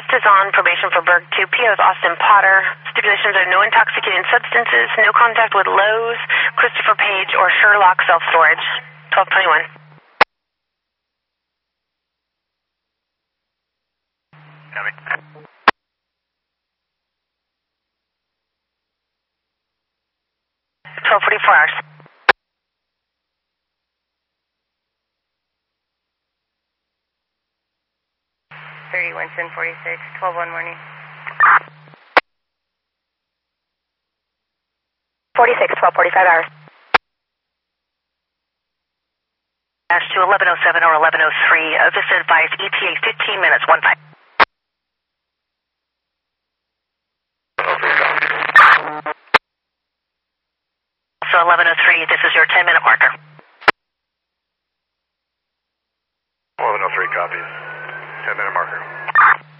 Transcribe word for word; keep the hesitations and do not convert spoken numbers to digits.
Guest is on probation for Berg two. P O is Austin Potter. Stipulations are no intoxicating substances, no contact with Lowe's, Christopher Page, or Sherlock Self-Storage. twelve twenty-one. Copy. twelve forty-four hours. thirty-one ten forty-six, twelve one morning. forty-six, twelve forty-five hours. Dash to eleven oh seven or eleven oh three. Uh, Vista advised E T A fifteen minutes, one five. So eleven oh three, this is your ten minute marker. eleven oh three copies. ten minute marker.